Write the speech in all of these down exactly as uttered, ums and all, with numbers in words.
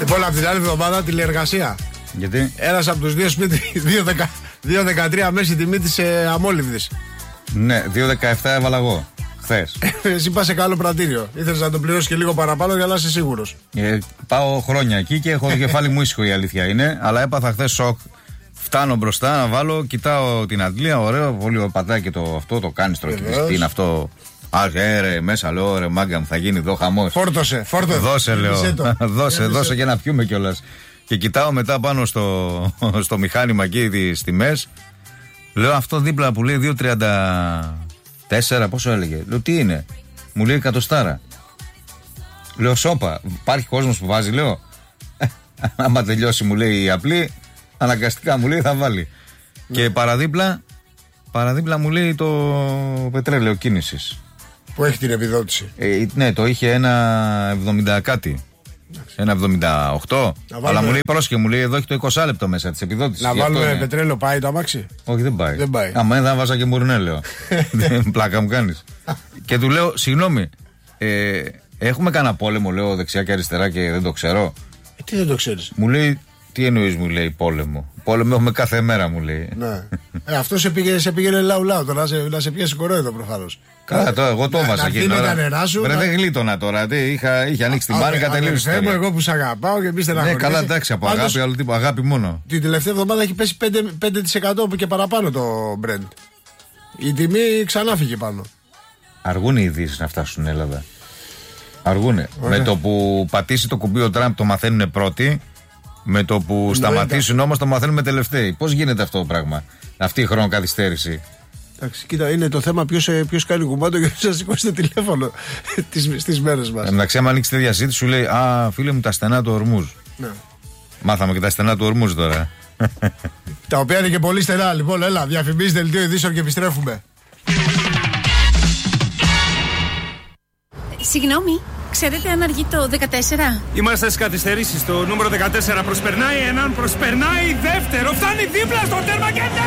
Λοιπόν, από την άλλη εβδομάδα τηλεεργασία. Γιατί? Ένας από τους δύο σπίτι, δύο δεκατρία μέση τιμή της ε, αμόλυβδης. Ναι, δύο δεκαεπτά έβαλα εγώ. Χθες. Εσύ πας σε καλό πρατήριο. Ήθελες να το πληρώσεις και λίγο παραπάνω για να είσαι σίγουρος. Ε, πάω χρόνια εκεί και έχω το κεφάλι μου ήσυχο, η αλήθεια είναι. Αλλά έπαθα χθες σοκ. Φτάνω μπροστά να βάλω, κοιτάω την αντλία. Ωραίο, πολύ πατάει και το αυτό το κάνει στρογγυλιστή. Τι είναι αυτό. Αχ, ρε, μέσα λέω, ρε, μάγκα μου, θα γίνει εδώ χαμός. Φόρτωσε, φόρτωσε. Δώσε, λέω. δώσε, δώσε για να πιούμε κιόλας. Και κοιτάω μετά πάνω στο, στο μηχάνημα εκεί τις τιμές. Λέω αυτό δίπλα που λέει δύο τριάντα τέσσερα, πόσο έλεγε. Λέω τι είναι. Μου λέει εκατοστάρα. Λέω σόπα. Υπάρχει κόσμος που βάζει, λέω. Άμα τελειώσει, μου λέει η απλή, αναγκαστικά μου λέει θα βάλει. Ναι. Και παραδίπλα, παραδίπλα μου λέει το πετρέλαιο κίνησης. Που έχει την επιδότηση. Ε, ναι, το είχε ένα εβδομήντα κάτι. Ένα εβδομήντα οκτώ. Αλλά μου λέει πρόσχε, μου λέει εδώ έχει το είκοσι λεπτό μέσα της επιδότησης. Να βάλουμε είναι... πετρέλαιο, πάει το αμάξι. Όχι, δεν πάει. Δεν πάει. Άμα δεν θα βάζα και μουρνέ, λέω. Πλάκα μου κάνεις. Και του λέω, συγγνώμη, ε, έχουμε κανένα πόλεμο, λέω δεξιά και αριστερά και δεν το ξέρω. Ε, τι δεν το ξέρεις. Μου λέει, τι εννοείς, μου λέει πόλεμο. Πόλεμο έχουμε κάθε μέρα, μου λέει. Ναι. ε, αυτό σε πήγαινε, σε πήγαινε λαού λαού τώρα, να σε, να σε πιάσει κορόιδο προφανώς. Καλά, τώρα εγώ το έβαζα εκεί. Βρε, δεν γλίτωνα τώρα. Τι, είχα, είχε ανοίξει την μάνικα, τελείωσε. Εγώ, εγώ που σ' αγαπάω και εμείς δεν αγάπη. Ναι, καλά, εντάξει, από αγάπη, άλλο τύπο, αγάπη μόνο. Την τελευταία εβδομάδα έχει πέσει πέντε τοις εκατό και παραπάνω το Brent. Η τιμή ξανά φύγε πάνω. Αργούν οι ειδήσεις να φτάσουν στην Ελλάδα. Αργούνε. Ωραία. Με το που πατήσει το κουμπί ο Τραμπ το μαθαίνουν πρώτοι. Με το που Νοήτα. σταματήσουν όμως το μαθαίνουμε τελευταίοι. Πώς γίνεται αυτό το πράγμα, αυτή η χρονοκαθυστέρηση. Εντάξει, κοίτα, είναι το θέμα ποιος, ποιος κάνει κουμπάντο και ποιος θα σηκώσει το τηλέφωνο στις μέρες μας. Εντάξει, άμα ανοίξει τη διαζήτηση σου λέει α, φίλε μου, τα στενά του Ορμούζ. Ναι. Μάθαμε και τα στενά του Ορμούζ τώρα. Τα οποία είναι και πολύ στενά. Λοιπόν, έλα, διαφημίσεις, δελτίο ειδήσεων και επιστρέφουμε. Συγγνώμη, ξέρετε αν αργεί το δεκατέσσερα? Είμαστε στις καθυστερήσεις. Το νούμερο δεκατέσσερα προσπερνάει έναν, προσπερνάει δεύτερο. Φτάνει δίπλα στο τέρμα και ναι!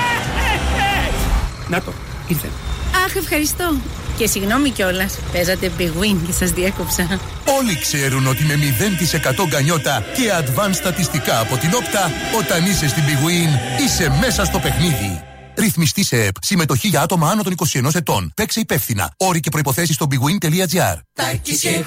Να το, ήρθε. Αχ, ευχαριστώ. Και συγγνώμη κιόλας, παίζατε Big Win και σας διέκοψα. Όλοι ξέρουν ότι με μηδέν τοις εκατό γκανιότα και advanced στατιστικά από την Όπτα, όταν είσαι στην Big Win, είσαι μέσα στο παιχνίδι. Ρυθμιστή σε ΕΠ. Συμμετοχή για άτομα άνω των είκοσι ενός ετών. Παίξε υπεύθυνα. Όροι και προϋποθέσεις στο bigwin τελεία gr. Τάκης και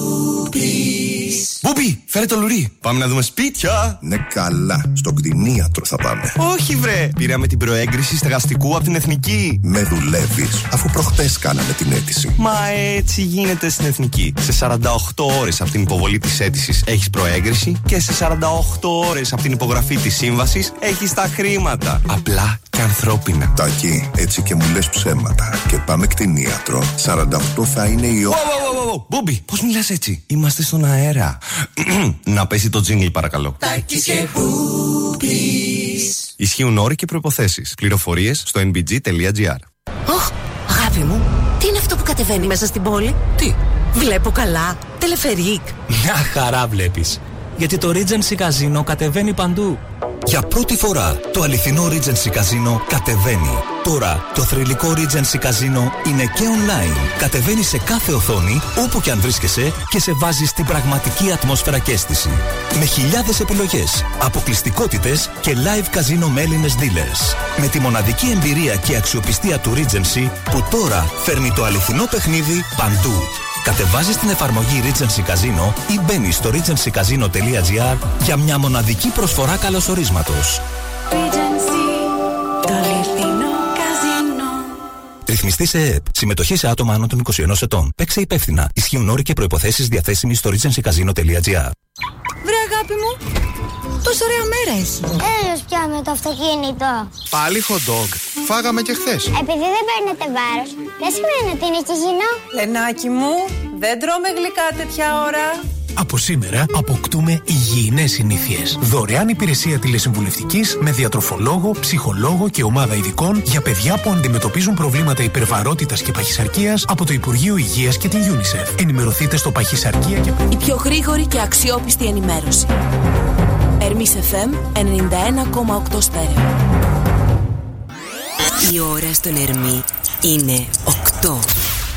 Μπούπης. Μπούπη, φέρε το λουρί. Πάμε να δούμε σπίτια. Ναι, καλά. Στον κτηνίατρο θα πάμε. Όχι, βρε. Πήραμε την προέγκριση στεγαστικού από την Εθνική. Με δουλεύεις, αφού προχτές κάναμε την αίτηση. Μα έτσι γίνεται στην Εθνική. Σε σαράντα οκτώ ώρες από την υποβολή της αίτησης έχεις προέγκριση και σε σαράντα οκτώ ώρες από την υπογραφή της σύμβασης έχεις τα χρήματα. Απλά και ανθρώπινα. Τάκη, έτσι και μου λες ψέματα. Και πάμε κτηνίατρο. σαράντα οκτώ θα είναι η ώρα. Μπούμπι, πώς μιλάς έτσι? Είμαστε στον αέρα. Να πέσει το τζίνγκλ, παρακαλώ. Τάκης και Μπούπης. Ισχύουν όροι και προϋποθέσεις. Πληροφορίες στο εν μπι τζι τελεία τζι άρ. Ωχ, αγάπη μου, τι είναι αυτό που κατεβαίνει μέσα στην πόλη? Τι? Βλέπω καλά. Τελεφερίκ. Μια χαρά βλέπεις. Γιατί το Regency Casino κατεβαίνει παντού. Για πρώτη φορά το αληθινό Regency Casino κατεβαίνει. Τώρα το θρυλικό Regency Casino είναι και online. Κατεβαίνει σε κάθε οθόνη, όπου και αν βρίσκεσαι, και σε βάζει στην πραγματική ατμόσφαιρα και αίσθηση. Με χιλιάδες επιλογές, αποκλειστικότητες και live casino με Έλληνες dealers. Με τη μοναδική εμπειρία και αξιοπιστία του Regency, που τώρα φέρνει το αληθινό παιχνίδι παντού. Κατεβάζεις την εφαρμογή Regency Casino ή μπαίνεις στο regency casino τελεία gr για μια μοναδική προσφορά καλωσορίσματος. Regency, το αληθινό καζίνο. Ρυθμιστή σε ΕΕΠ. Συμμετοχή σε άτομα άνω των είκοσι ενός ετών. Παίξε υπεύθυνα. Ισχύουν όροι και προϋποθέσεις διαθέσιμοι στο regency casino τελεία gr. Βρε αγάπη μου, τόσο ωραία μέρα έχει. Έλος πια με το αυτοκίνητο. Πάλι hot dog. Φάγαμε και χθες. Επειδή δεν παίρνετε βάρος, δεν σημαίνει ότι είναι και υγιεινό. Λενάκι μου, δεν τρώμε γλυκά τέτοια ώρα. Από σήμερα αποκτούμε υγιεινές συνήθειες. Δωρεάν υπηρεσία τηλεσυμβουλευτικής με διατροφολόγο, ψυχολόγο και ομάδα ειδικών για παιδιά που αντιμετωπίζουν προβλήματα υπερβαρότητας και παχυσαρκίας από το Υπουργείο Υγείας και την UNICEF. Ενημερωθείτε στο παχυσαρκία και... Η πιο γρήγορη και αξιόπιστη ενημέρωση. Ερμής εφ εμ ενενήντα ένα κόμμα οκτώ στέρεο. Η ώρα στον Ερμή είναι οκτώ.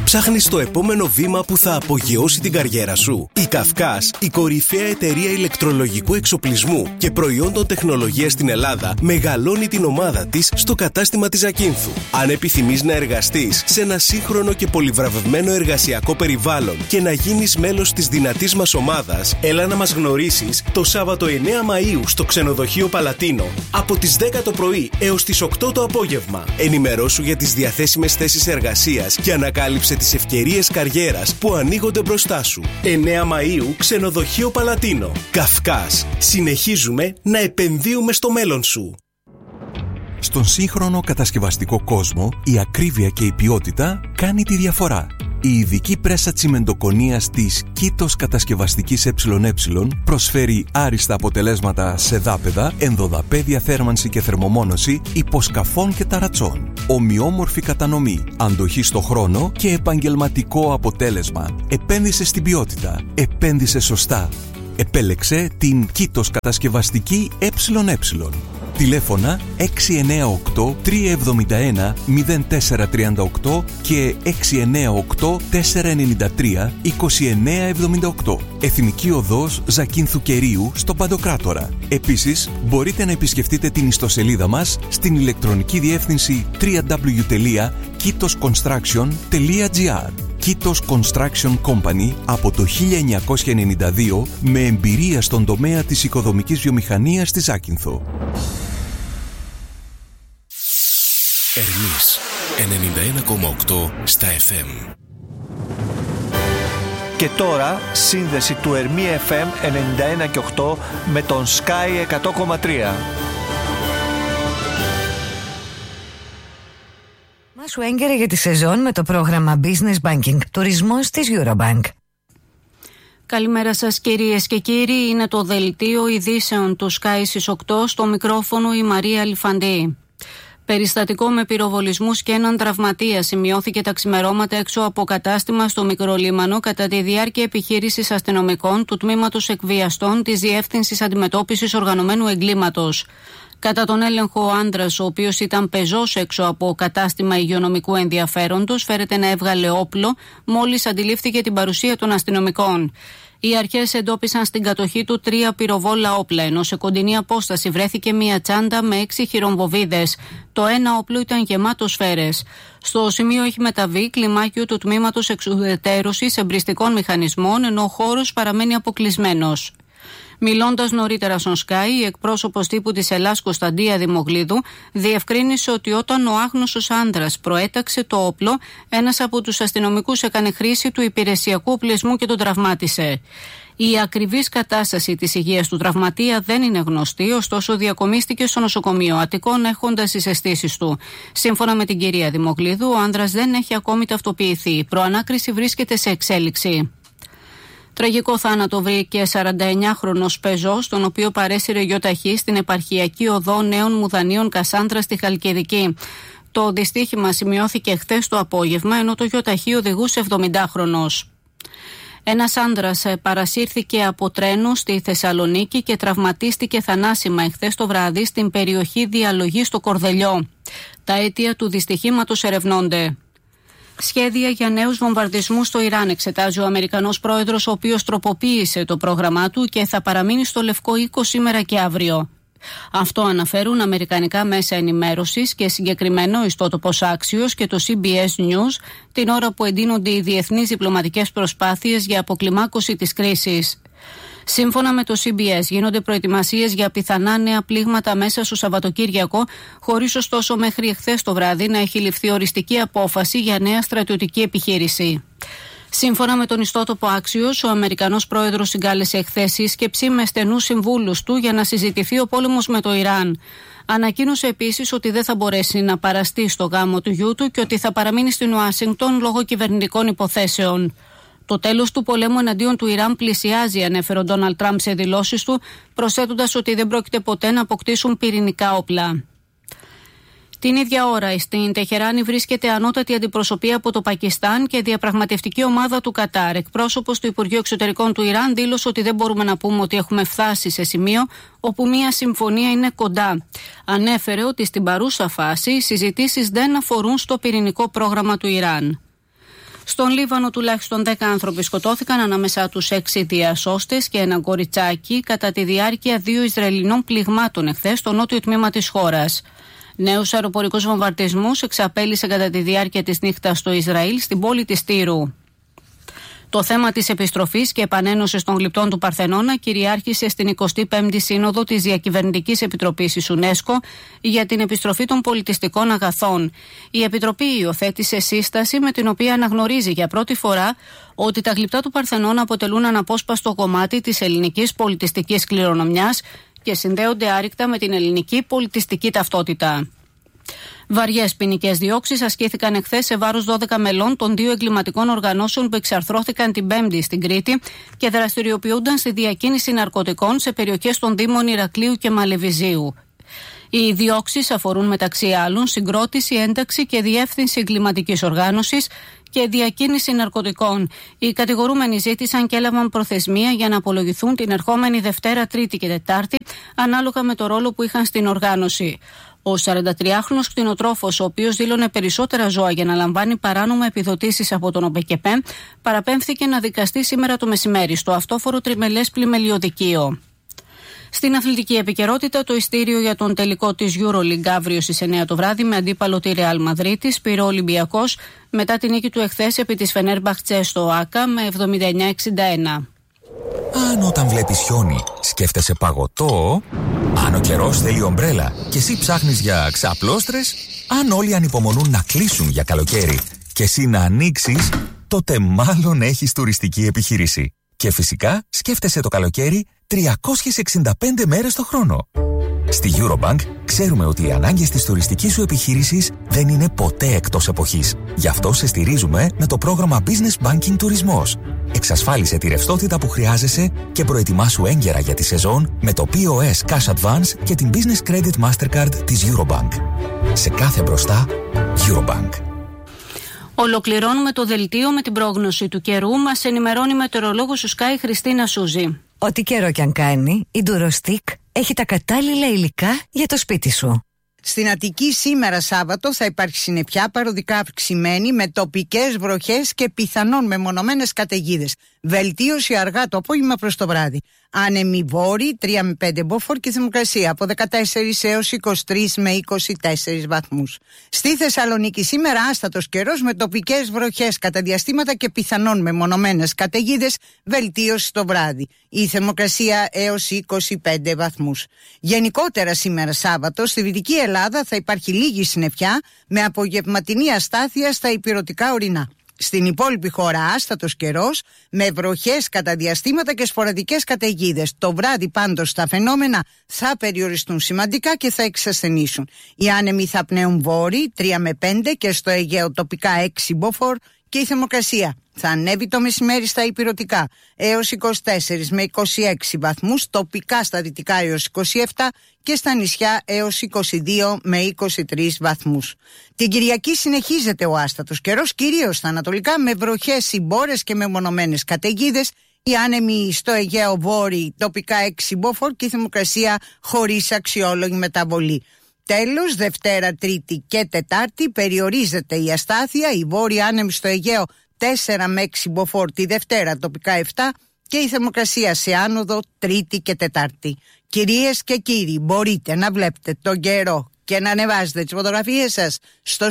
Ψάχνεις το επόμενο βήμα που θα απογειώσει την καριέρα σου? Η Καυκάς, η κορυφαία εταιρεία ηλεκτρολογικού εξοπλισμού και προϊόντων τεχνολογίας στην Ελλάδα, μεγαλώνει την ομάδα της στο κατάστημα της Ζακίνθου. Αν επιθυμείς να εργαστείς σε ένα σύγχρονο και πολυβραβευμένο εργασιακό περιβάλλον και να γίνεις μέλος της δυνατής μας ομάδας, έλα να μας γνωρίσεις το Σάββατο εννέα Μαΐου στο ξενοδοχείο Παλατίνο από τις δέκα το πρωί έως τις οκτώ το απόγευμα. Ενημερώσου για τις διαθέσιμες θέσεις εργασίας και ανακάλυψε τις ευκαιρίες καριέρας που ανοίγονται μπροστά σου. εννέα Μαΐου, ξενοδοχείο Παλατίνο. Καυκάς. Συνεχίζουμε να επενδύουμε στο μέλλον σου. Στον σύγχρονο κατασκευαστικό κόσμο, η ακρίβεια και η ποιότητα κάνει τη διαφορά. Η ειδική πρέσα τσιμεντοκονίας της Κήτος Κατασκευαστικής ΕΕ προσφέρει άριστα αποτελέσματα σε δάπεδα, ενδοδαπέδια θέρμανση και θερμομόνωση, υποσκαφών και ταρατσών. Ομοιόμορφη κατανομή, αντοχή στο χρόνο και επαγγελματικό αποτέλεσμα. Επένδυσε στην ποιότητα. Επένδυσε σωστά. Επέλεξε την Κήτος Κατασκευαστική ΕΕ. Τηλέφωνα έξι εννέα οκτώ τρία εβδομήντα ένα μηδέν τέσσερα τριάντα οκτώ και έξι εννέα οκτώ τέσσερα εννιά τρία είκοσι εννέα εβδομήντα οκτώ. Εθνική Οδός Ζακίνθου Κερίου στο Παντοκράτορα. Επίσης, μπορείτε να επισκεφτείτε την ιστοσελίδα μας στην ηλεκτρονική διεύθυνση double-u double-u double-u τελεία kitos construction τελεία gr. Kitos Construction Company από το χίλια εννιακόσια ενενήντα δύο με εμπειρία στον τομέα της οικοδομικής βιομηχανίας στη Ζάκυνθο. Ερμής ενενήντα ένα κόμμα οκτώ στα εφ εμ. Και τώρα σύνδεση του Ερμή εφ εμ ενενήντα ένα και οκτώ με τον Sky εκατό κόμμα τρία. Σου έγκαιρε για τη σεζόν με το πρόγραμμα Business Banking Τουρισμός της Eurobank. Καλημέρα σας κυρίες και κύριοι, είναι το δελτίο ειδήσεων του Sky στις οκτώ, στο μικρόφωνο η Μαρία Λιφαντή. Περιστατικό με πυροβολισμούς και έναν τραυματία σημειώθηκε τα ξημερώματα έξω από κατάστημα στο Μικρολίμανο κατά τη διάρκεια επιχείρησης αστυνομικών του Τμήματος Εκβιαστών της Διεύθυνσης Αντιμετώπισης Οργανωμένου Εγκλήματος. Κατά τον έλεγχο, ο άντρας, ο οποίος ήταν πεζός έξω από κατάστημα υγειονομικού ενδιαφέροντος, φέρεται να έβγαλε όπλο μόλις αντιλήφθηκε την παρουσία των αστυνομικών. Οι αρχές εντόπισαν στην κατοχή του τρία πυροβόλα όπλα, ενώ σε κοντινή απόσταση βρέθηκε μια τσάντα με έξι χειρομβοβίδες. Το ένα όπλο ήταν γεμάτο σφαίρες. Στο σημείο έχει μεταβεί κλιμάκιο του τμήματος εξουδετερώσης εμπριστικών μηχανισμών, ενώ ο χώρος παραμένει αποκλεισμένος. Μιλώντας νωρίτερα στον Sky, η εκπρόσωπος τύπου της Ελλάς Κωνσταντία Δημογλίδου διευκρίνησε ότι όταν ο άγνωστος άντρας προέταξε το όπλο, ένας από τους αστυνομικούς έκανε χρήση του υπηρεσιακού οπλισμού και τον τραυμάτισε. Η ακριβής κατάσταση της υγείας του τραυματία δεν είναι γνωστή, ωστόσο διακομίστηκε στο νοσοκομείο Αττικών έχοντας τις αισθήσεις του. Σύμφωνα με την κυρία Δημογλίδου, ο άντρας δεν έχει ακόμη ταυτοποιηθεί. Η προανάκριση βρίσκεται σε εξέλιξη. Τραγικό θάνατο βρήκε σαρανταεννιάχρονος πεζός, τον οποίο παρέσυρε γιοταχή στην επαρχιακή οδό Νέων Μουδανίων Κασάνδρα στη Χαλκιδική. Το δυστύχημα σημειώθηκε χθες το απόγευμα, ενώ το γιοταχή οδηγούσε εβδομηντάχρονος. Ένας άντρας παρασύρθηκε από τρένο στη Θεσσαλονίκη και τραυματίστηκε θανάσιμα εχθές το βράδυ στην περιοχή Διαλογής στο Κορδελιό. Τα αίτια του δυστυχήματος ερευνώνται. Σχέδια για νέους βομβαρδισμούς στο Ιράν εξετάζει ο Αμερικανός πρόεδρος, ο οποίος τροποποίησε το πρόγραμμά του και θα παραμείνει στο Λευκό Οίκο σήμερα και αύριο. Αυτό αναφέρουν αμερικανικά μέσα ενημέρωσης και συγκεκριμένο ιστότοπος Axios και το σι μπι ες News την ώρα που εντείνονται οι διεθνείς διπλωματικές προσπάθειες για αποκλιμάκωση της κρίσης. Σύμφωνα με το σι μπι ες, γίνονται προετοιμασίες για πιθανά νέα πλήγματα μέσα στο Σαββατοκύριακο, χωρίς ωστόσο μέχρι εχθές το βράδυ να έχει ληφθεί οριστική απόφαση για νέα στρατιωτική επιχείρηση. Σύμφωνα με τον ιστότοπο Axios, ο Αμερικανός πρόεδρος συγκάλεσε εχθές σύσκεψη με στενούς συμβούλους του για να συζητηθεί ο πόλεμος με το Ιράν. Ανακοίνωσε επίσης ότι δεν θα μπορέσει να παραστεί στο γάμο του γιού του και ότι θα παραμείνει στην Ουάσιγκτον λόγω κυβερνητικών υποθέσεων. Το τέλος του πολέμου εναντίον του Ιράν πλησιάζει, ανέφερε ο Ντόναλντ Τραμπ σε δηλώσεις του, προσθέτοντας ότι δεν πρόκειται ποτέ να αποκτήσουν πυρηνικά όπλα. Την ίδια ώρα, στην Τεχεράνη βρίσκεται ανώτατη αντιπροσωπεία από το Πακιστάν και διαπραγματευτική ομάδα του Κατάρ. Εκπρόσωπος του Υπουργείου Εξωτερικών του Ιράν δήλωσε ότι δεν μπορούμε να πούμε ότι έχουμε φτάσει σε σημείο όπου μια συμφωνία είναι κοντά. Ανέφερε ότι στην παρούσα φάση οι συζητήσεις δεν αφορούν στο πυρηνικό πρόγραμμα του Ιράν. Στον Λίβανο τουλάχιστον δέκα άνθρωποι σκοτώθηκαν, ανάμεσά τους έξι διασώστες και ένα κοριτσάκι, κατά τη διάρκεια δύο Ισραηλινών πληγμάτων εχθές στο νότιο τμήμα της χώρας. Νέους αεροπορικούς βομβαρδισμούς εξαπέλυσε κατά τη διάρκεια της νύχτας στο Ισραήλ στην πόλη της Τύρου. Το θέμα της επιστροφής και επανένωσης των γλυπτών του Παρθενώνα κυριάρχησε στην εικοστή πέμπτη Σύνοδο της Διακυβερνητικής Επιτροπής της UNESCO για την επιστροφή των πολιτιστικών αγαθών. Η Επιτροπή υιοθέτησε σύσταση με την οποία αναγνωρίζει για πρώτη φορά ότι τα γλυπτά του Παρθενώνα αποτελούν αναπόσπαστο κομμάτι της ελληνικής πολιτιστικής κληρονομιάς και συνδέονται άρρηκτα με την ελληνική πολιτιστική ταυτότητα. Βαριές ποινικές διώξεις ασκήθηκαν εχθές σε βάρος δώδεκα μελών των δύο εγκληματικών οργανώσεων που εξαρθρώθηκαν την Πέμπτη στην Κρήτη και δραστηριοποιούνταν στη διακίνηση ναρκωτικών σε περιοχές των Δήμων Ηρακλείου και Μαλεβιζίου. Οι διώξεις αφορούν μεταξύ άλλων συγκρότηση, ένταξη και διεύθυνση εγκληματικής οργάνωσης και διακίνηση ναρκωτικών. Οι κατηγορούμενοι ζήτησαν και έλαβαν προθεσμία για να απολογηθούν την ερχόμενη Δευτέρα, Τρίτη και Τετάρτη, ανάλογα με το ρόλο που είχαν στην οργάνωση. Ο σαραντατριάχρονος κτηνοτρόφος, ο οποίος δήλωνε περισσότερα ζώα για να λαμβάνει παράνομα επιδοτήσεις από τον ΟΠΕΚΕΠΕ, παραπέμφθηκε να δικαστεί σήμερα το μεσημέρι στο αυτόφορο τριμελές πλημελιωδικείο. Στην αθλητική επικαιρότητα, το ειστήριο για τον τελικό της EuroLeague αύριο στις εννιά το βράδυ με αντίπαλο τη Real Madrid πήρε ο Ολυμπιακός μετά την νίκη του εχθές επί της Φενέρμπαχτσε στο ΆΚΑ με εβδομήντα εννιά εξήντα ένα. Αν όταν βλέπεις χιόνι σκέφτεσαι παγωτό, αν ο καιρός θέλει ομπρέλα και εσύ ψάχνεις για ξαπλώστρες, αν όλοι ανυπομονούν να κλείσουν για καλοκαίρι και εσύ να ανοίξεις, τότε μάλλον έχεις τουριστική επιχείρηση. Και φυσικά σκέφτεσαι το καλοκαίρι τριακόσιες εξήντα πέντε μέρες το χρόνο. Στη Eurobank ξέρουμε ότι οι ανάγκες της τουριστικής σου επιχείρησης δεν είναι ποτέ εκτός εποχής. Γι' αυτό σε στηρίζουμε με το πρόγραμμα Business Banking Τουρισμός. Εξασφάλισε τη ρευστότητα που χρειάζεσαι και προετοιμάσου έγκαιρα για τη σεζόν με το πι ο ες Cash Advance και την Business Credit Mastercard της Eurobank. Σε κάθε μπροστά, Eurobank. Ολοκληρώνουμε το δελτίο με την πρόγνωση του καιρού. Μας ενημερώνει η μετεωρολόγος του Sky Χριστίνα Σούζη. Ό,τι καιρό κι αν κάνει, η Durostick έχει τα κατάλληλα υλικά για το σπίτι σου. Στην Αττική σήμερα Σάββατο θα υπάρχει συννεφιά παροδικά αυξημένη με τοπικές βροχές και πιθανόν μεμονωμένες καταιγίδες. Βελτίωση αργά το απόγευμα προς το βράδυ. Άνεμοι βόρειοι τρία με πέντε μποφόρ και θερμοκρασία από δεκατέσσερα έως είκοσι τρία με είκοσι τέσσερα βαθμούς. Στη Θεσσαλονίκη σήμερα άστατος καιρός με τοπικές βροχές κατά διαστήματα και πιθανόν μεμονωμένες καταιγίδες. Βελτίωση το βράδυ. Η θερμοκρασία έως είκοσι πέντε βαθμούς. Γενικότερα σήμερα Σάββατο στη Δυτική Ελλάδα θα υπάρχει λίγη συννεφιά με απογευματινή αστάθεια στα ηπειρωτικά ορεινά. Στην υπόλοιπη χώρα άστατος καιρός με βροχές κατά διαστήματα και σποραδικές καταιγίδες. Το βράδυ πάντως τα φαινόμενα θα περιοριστούν σημαντικά και θα εξασθενήσουν. Οι άνεμοι θα πνέουν βόρειοι τρία με πέντε και στο Αιγαίο τοπικά έξι μποφόρ και η θερμοκρασία θα ανέβει το μεσημέρι στα ηπειρωτικά έως είκοσι τέσσερα με είκοσι έξι βαθμούς, τοπικά στα δυτικά έως είκοσι επτά και στα νησιά έως είκοσι δύο με είκοσι τρία βαθμούς. Την Κυριακή συνεχίζεται ο άστατος καιρός, κυρίως στα ανατολικά με βροχές συμπόρες και μεμονωμένες καταιγίδες. Οι άνεμοι στο Αιγαίο βόρειοι τοπικά έξι μποφόρ και η θερμοκρασία χωρίς αξιόλογη μεταβολή. Τέλος, Δευτέρα, Τρίτη και Τετάρτη περιορίζεται η αστάθεια, οι βόρειοι άνεμοι στο Αιγαίο τέσσερα με έξι μποφόρ τη Δευτέρα, τοπικά επτά και η θερμοκρασία σε άνοδο Τρίτη και Τετάρτη. Κυρίες και κύριοι, μπορείτε να βλέπετε τον καιρό και να ανεβάζετε τις φωτογραφίες σας στο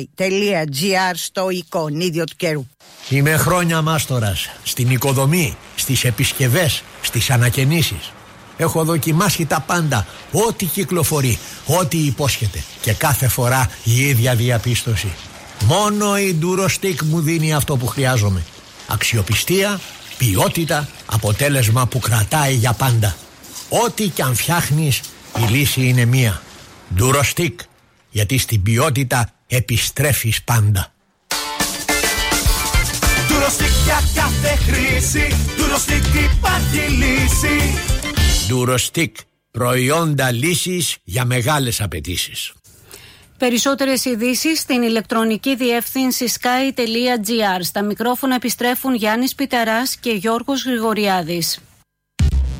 sky.gr στο εικονίδιο του καιρού. Είμαι χρόνια μάστορας στην οικοδομή, στις επισκευές, στις ανακαινήσεις. Έχω δοκιμάσει τα πάντα, ό,τι κυκλοφορεί, ό,τι υπόσχεται και κάθε φορά η ίδια διαπίστωση. Μόνο η Durostick μου δίνει αυτό που χρειάζομαι. Αξιοπιστία, ποιότητα, αποτέλεσμα που κρατάει για πάντα. Ό,τι κι αν φτιάχνεις, η λύση είναι μία. Durostick, γιατί στην ποιότητα επιστρέφεις πάντα. Durostick για κάθε χρήση, Durostick υπάρχει λύση. Durostick, προϊόντα λύσης για μεγάλες απαιτήσεις. Περισσότερες ειδήσεις στην ηλεκτρονική διεύθυνση sky.gr. Στα μικρόφωνα επιστρέφουν Γιάννης Πιταράς και Γιώργος Γρηγοριάδης.